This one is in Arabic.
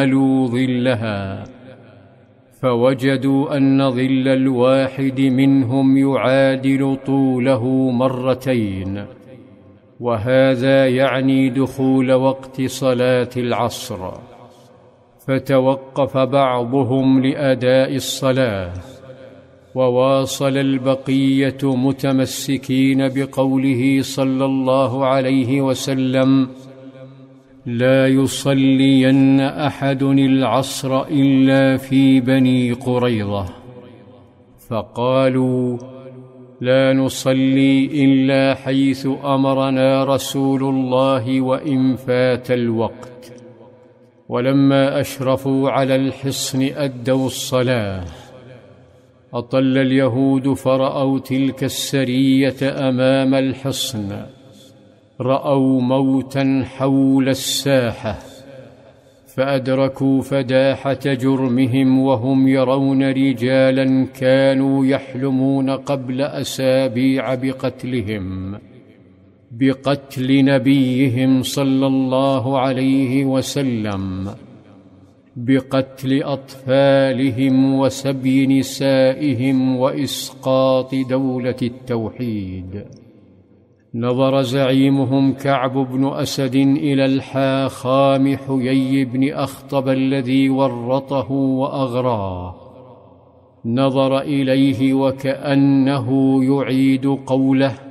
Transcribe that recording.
نالوا ظلها، فوجدوا أن ظل الواحد منهم يعادل طوله مرتين، وهذا يعني دخول وقت صلاة العصر. فتوقف بعضهم لأداء الصلاة، وواصل البقية متمسكين بقوله صلى الله عليه وسلم: لا يصلين أحد العصر إلا في بني قريظة. فقالوا: لا نصلي إلا حيث أمرنا رسول الله وإن فات الوقت. ولما أشرفوا على الحصن أدوا الصلاة. أطل اليهود فرأوا تلك السرية أمام الحصن، رأوا موتا حول الساحة، فأدركوا فداحة جرمهم، وهم يرون رجالا كانوا يحلمون قبل أسابيع بقتل نبيهم صلى الله عليه وسلم، بقتل أطفالهم وسبي نسائهم وإسقاط دولة التوحيد. نظر زعيمهم كعب بن أسد إلى الحاخام حيي بن أخطب الذي ورطه وأغراه، نظر إليه وكأنه يعيد قوله: